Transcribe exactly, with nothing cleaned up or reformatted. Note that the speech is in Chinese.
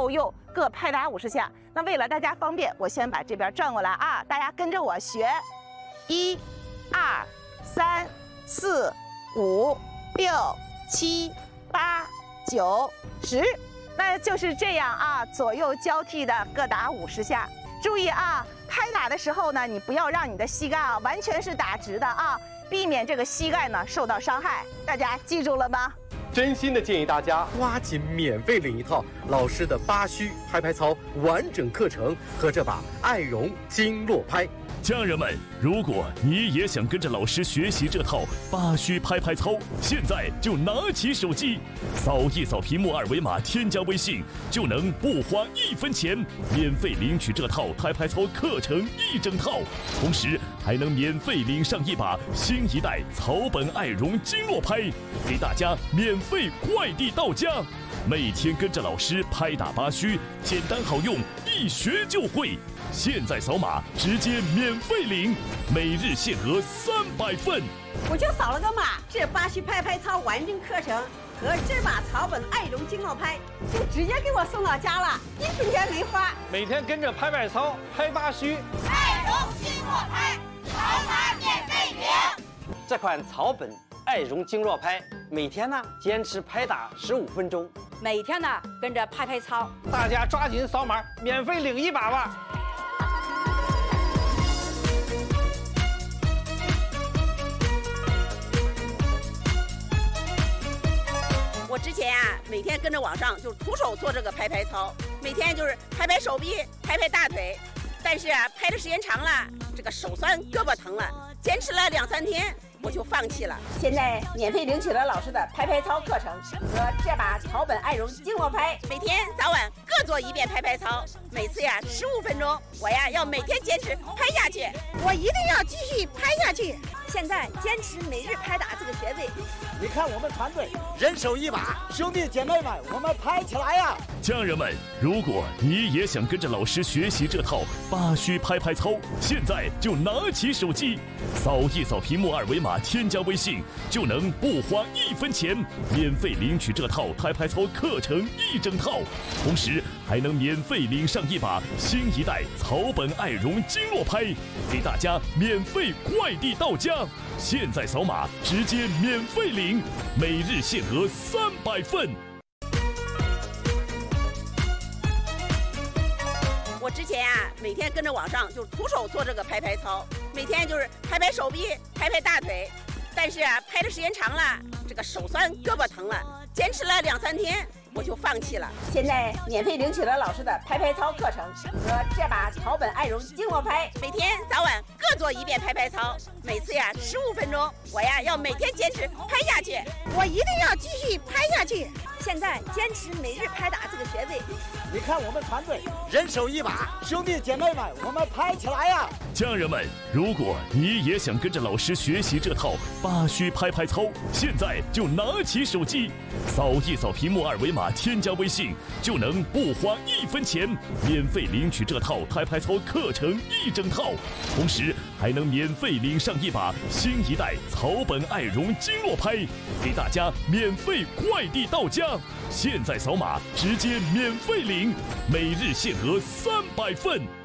后右各拍打五十下。那为了大家方便，我先把这边转过来啊，大家跟着我学，一、二、三、四、五、六、七、八、九、十，那就是这样啊，左右交替的各打五十下。注意啊，拍打的时候呢，你不要让你的膝盖啊完全是打直的啊，避免这个膝盖呢受到伤害。大家记住了吗？ 真心的建议大家抓紧免费领一套老师的八虚拍拍操完整课程和这把爱绒经络拍。 家人们，如果你也想跟着老师学习这套八虚拍拍操，现在就拿起手机，扫一扫屏幕二维码，添加微信，就能不花一分钱免费领取这套拍拍操课程一整套，同时还能免费领上一把新一代草本爱绒经络拍，给大家免费快递到家。每天跟着老师拍打八虚，简单好用，一学就会。现在扫码直接免费领，每日限额三百份。 我就扫了个码，这八虚拍拍操完整课程和这把草本爱绒经络拍就直接给我送到家了，一分钱没花。 每天跟着拍拍操、拍八虚， 爱绒经络拍，扫码免费领。 这款草本爱绒经络拍，每天呢坚持拍打十五分钟， 每天呢跟着拍拍操， 大家抓紧扫码，免费领一把吧。 我之前啊，每天跟着网上就徒手做这个拍拍操，每天就是拍拍手臂、拍拍大腿，但是啊，拍的时间长了，这个手酸、胳膊疼了，坚持了两三天，我就放弃了。现在免费领取了老师的拍拍操课程和这把草本爱绒经络拍，每天早晚各做一遍拍拍操，每次呀十五分钟，我呀要每天坚持拍下去，我一定要继续拍下去。现在坚持每日拍打这个穴位。 你看我们团队人手一把，兄弟姐妹们，我们拍起来呀！ 家人们，如果你也想跟着老师学习这套八虚拍拍操，现在就拿起手机，扫一扫屏幕二维码，添加微信，就能不花一分钱免费领取这套拍拍操课程一整套，同时还能免费领上一把新一代草本爱绒经络拍，给大家免费快递到家。现在扫码直接免费领，每日限额三百份。 我之前啊，每天跟着网上就徒手做这个拍拍操，每天就是拍拍手臂、拍拍大腿，但是啊，拍的时间长了，这个手酸、胳膊疼了，坚持了两三天，我就放弃了。现在免费领取了老师的拍拍操课程和这把草本爱绒经络拍，每天早晚各做一遍拍拍操，每次呀十五分钟，我呀要每天坚持拍下去，我一定要继续拍下去。现在坚持每日拍打这个穴位。 你看我们团队人手一把，兄弟姐妹们，我们拍起来呀！ 家人们，如果你也想跟着老师学习这套八虚拍拍操，现在就拿起手机，扫一扫屏幕二维码，添加微信，就能不花一分钱免费领取这套拍拍操课程一整套，同时还能免费领上一把新一代草本爱绒经络拍，给大家免费快递到家。现在扫码直接免费领，每日限额三百份。